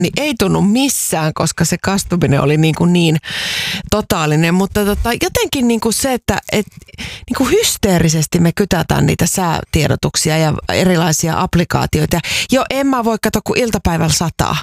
niin ei tunnu missään, koska se kastuminen oli niin totaalinen. Mutta jotenkin niin kuin se, että niin kuin hysteerisesti me kytätään niitä säätiedotuksia ja erilaisia applikaatioita. Jo en mä voi katsoa, kun iltapäivällä sataa.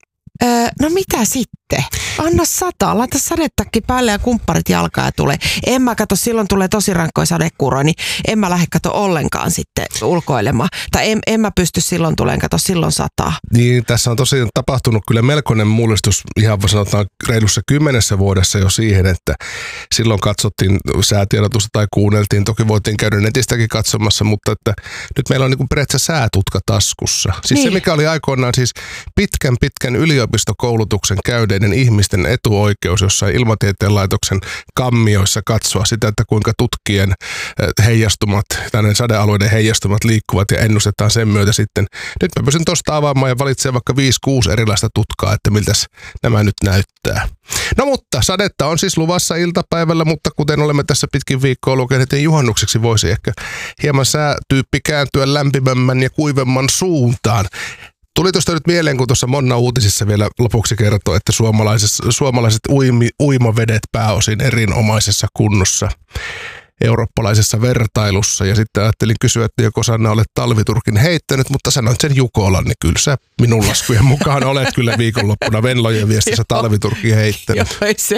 No mitä sitten? Anna sataa, laita sadetakki päälle ja kumpparit jalkaan ja tulee. En mä katso, silloin tulee tosi rankkoja sadekuuroja, niin en mä lähde katso ollenkaan sitten ulkoilemaan. Tai en mä pysty silloin tuleen katso, silloin sataa. Niin, tässä on tosiaan tapahtunut kyllä melkoinen mullistus ihan sanotaan reilussa 10 vuodessa jo siihen, että silloin katsottiin säätiedotusta tai kuunneltiin. Toki voitiin käydä netistäkin katsomassa, mutta että nyt meillä on niin kuin periaatteessa säätutka taskussa. Siis niin. Se, mikä oli aikoinaan siis pitkän yliopistokoulutuksen käyneiden ihmisten etuoikeus jossain Ilmatieteen laitoksen kammioissa katsoa sitä, että kuinka tutkien heijastumat, tänne sadealueiden heijastumat liikkuvat ja ennustetaan sen myötä sitten. Nyt mä pystyn tuosta avaamaan ja valitsemaan vaikka 5-6 erilaista tutkaa, että miltäs nämä nyt näyttää. No mutta sadetta on siis luvassa iltapäivällä, mutta kuten olemme tässä pitkin viikkoa lukeneet, niin juhannukseksi voisi ehkä hieman säätyyppi kääntyä lämpimämmän ja kuivemman suuntaan. Tuli tuosta nyt mieleen, kun tuossa Monna uutisissa vielä lopuksi kertoi, että suomalaiset uimavedet pääosin erinomaisessa kunnossa eurooppalaisessa vertailussa. Ja sitten ajattelin kysyä, että joko Sanna olet talviturkin heittänyt, mutta sanoit sen Jukolan, niin kyllä sä minun laskujen mukaan olet kyllä viikonloppuna Venlojen viestissä talviturkin heittänyt.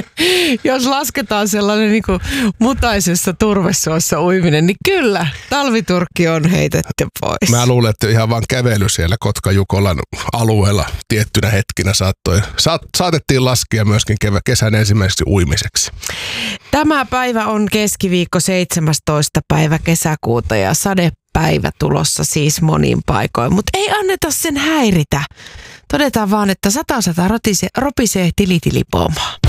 Jos lasketaan sellainen niin kuin mutaisessa turvesuossa uiminen, niin kyllä talviturkki on heitetty pois. Mä luulen, että ihan vaan kävely siellä Kotka-Jukolan alueella tiettynä hetkinä saatettiin laskea myöskin kesän ensimmäiseksi uimiseksi. Tämä päivä on keskiviikko 17. päivä kesäkuuta ja sadepäivä tulossa siis monin paikoin, mutta ei anneta sen häiritä. Todetaan vaan, että sata ropisee tilitilipomaa.